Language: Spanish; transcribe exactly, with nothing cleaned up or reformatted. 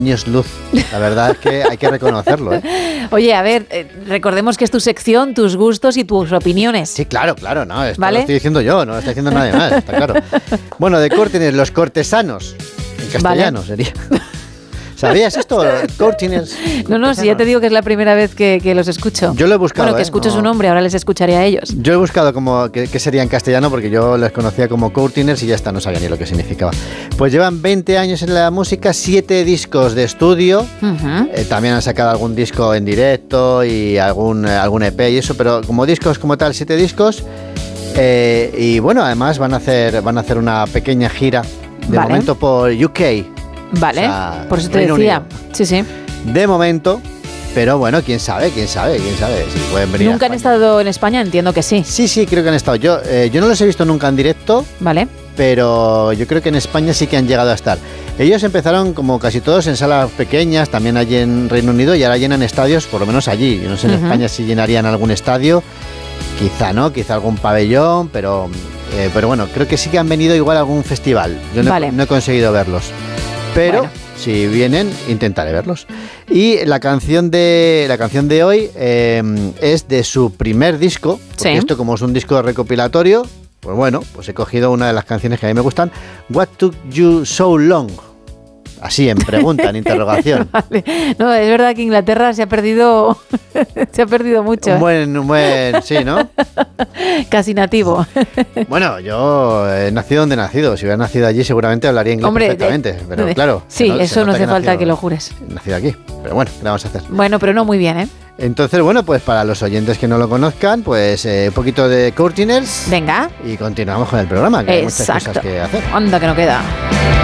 años luz. La verdad es que hay que reconocerlo, ¿eh? Oye, a ver, eh, recordemos que es tu sección, tus gustos y tus opiniones. Sí, claro, claro, no, esto ¿Vale? lo estoy diciendo yo, no lo está diciendo nadie más, está claro. Bueno, de Courteeners, los cortesanos, en castellano Vale. sería. ¿Sabías esto? Courteeners. No, no, si ya te digo que es la primera vez que, que los escucho. Yo lo he buscado. Bueno, que ¿eh? escucho No. su nombre, ahora les escucharé a ellos. Yo he buscado como qué sería en castellano porque yo les conocía como Courteeners y ya está, no sabía ni lo que significaba. Pues llevan veinte años en la música, siete discos de estudio. Uh-huh. Eh, también han sacado algún disco en directo y algún, eh, algún E P y eso, pero como discos como tal, siete discos. Eh, y bueno, además van a hacer van a hacer una pequeña gira de Vale. momento por U K. Vale, O sea, por eso te Reino decía. Unido. Sí, sí. De momento, pero bueno, quién sabe, quién sabe, quién sabe si pueden venir. ¿Nunca a han España. estado en España? Entiendo que sí. Sí, sí, creo que han estado. Yo, eh, yo no los he visto nunca en directo, Vale. pero yo creo que en España sí que han llegado a estar. Ellos empezaron como casi todos en salas pequeñas, también allí en Reino Unido, y ahora llenan estadios, por lo menos allí. Yo no sé en Uh-huh. España si llenarían algún estadio, quizá no, quizá algún pabellón, pero, eh, pero bueno, creo que sí que han venido igual a algún festival. Yo no, Vale. he, no he conseguido verlos, pero Bueno. si vienen intentaré verlos. Y la canción de la canción de hoy eh, es de su primer disco, porque Sí. esto como es un disco recopilatorio. Pues bueno, pues he cogido una de las canciones que a mí me gustan. What took you so long? Así, en pregunta, en interrogación. Vale. No, es verdad que Inglaterra se ha perdido se ha perdido mucho. Un ¿eh? buen, un buen, sí, ¿no? Casi nativo. Bueno, yo he nacido donde he nacido. Si hubiera nacido allí seguramente hablaría inglés Hombre, perfectamente. de- Pero de- claro. Sí, se no- se eso no nota hace he falta nacido- que lo jures. he nacido aquí. Pero bueno, ¿qué vamos a hacer? Bueno, pero no muy bien, ¿eh? Entonces, bueno, pues para los oyentes que no lo conozcan, pues eh, un poquito de Courteeners Venga. y continuamos con el programa, que hay muchas Exacto. cosas que hacer. Anda, que no queda.